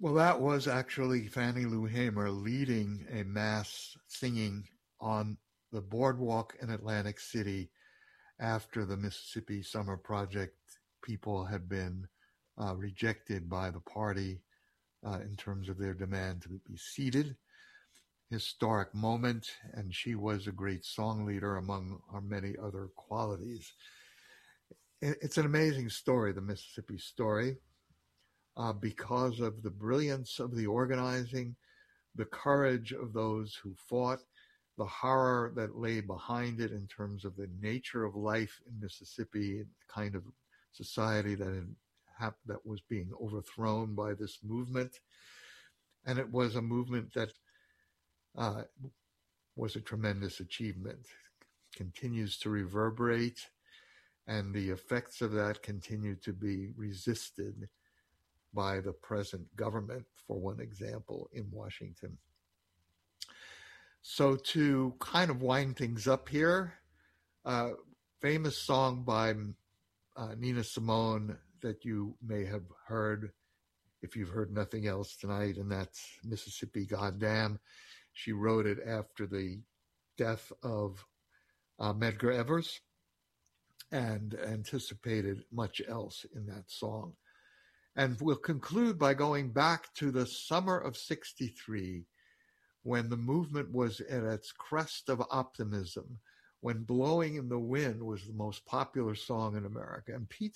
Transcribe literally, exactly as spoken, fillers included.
Well, that was actually Fannie Lou Hamer leading a mass singing on the boardwalk in Atlantic City after the Mississippi Summer Project people had been uh, rejected by the party uh, in terms of their demand to be seated. Historic moment, and she was a great song leader among our many other qualities. It's an amazing story, the Mississippi story, uh, because of the brilliance of the organizing, the courage of those who fought, the horror that lay behind it in terms of the nature of life in Mississippi, and the kind of society that had hap- that was being overthrown by this movement. And it was a movement that uh, was a tremendous achievement, continues to reverberate, and the effects of that continue to be resisted by the present government, for one example, in Washington. So to kind of wind things up here, uh, famous song by uh, Nina Simone that you may have heard if you've heard nothing else tonight, and that's Mississippi Goddam. She wrote it after the death of uh, Medgar Evers and anticipated much else in that song. And we'll conclude by going back to the summer of sixty-three, when the movement was at its crest of optimism, when Blowing in the Wind was the most popular song in America. And Pete